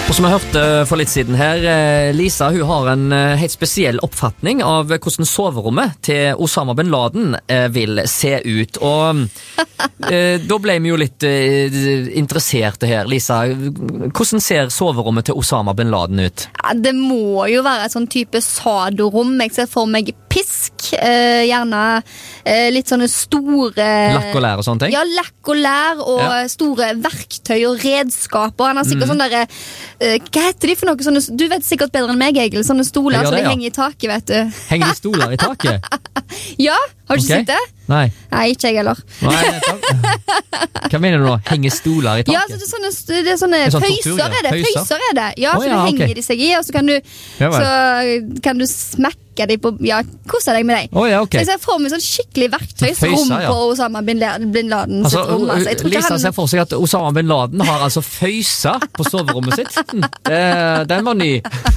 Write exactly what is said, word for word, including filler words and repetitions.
Og som jeg hørte for litt siden her, Lisa hun har en helt spesiell oppfatning av hvordan soverommet til Osama bin Laden vil se ut. Og eh, da ble vi jo litt eh, interesserte her, Lisa. Hvordan ser soverommet til Osama bin Laden ut? Ja, det må jo være et sånn type sadorom. Jeg ser for meg pisk, eh, gjerne eh, litt sånne store... Lakk og lær og sånne ting? Ja, lakk og lær og ja. Store verktøy og redskaper. Han har sikkert mm. sånne der, eh, hva heter de for noe? Sånne, du vet sikkert bedre enn meg, Egil. Sånne stoler som de ja. Henger i taket, vet du. Henger de stoler i taket? Ja, har du ikke okay. sett det? Nei. Nei, ikke jeg heller. Nei, hva mener du nå? Henger stoler i taket? Ja, så det er sånne, det er sånne sånn pøyser er det. Pøyser? Pøyser er det. Ja, oh, så ja, det henger okay. de seg i, og så kan du, ja, så kan du smekke de på, ja, kosa deg med deg. Oh, ja, okay. Så jeg ser for meg sånn skikkelig verktøysrom ja. På Osama bin Laden altså, sitt rom. Altså, Lisa han... ser for seg at Osama bin Laden har altså føysa på soverommet sitt. Det, den var ny.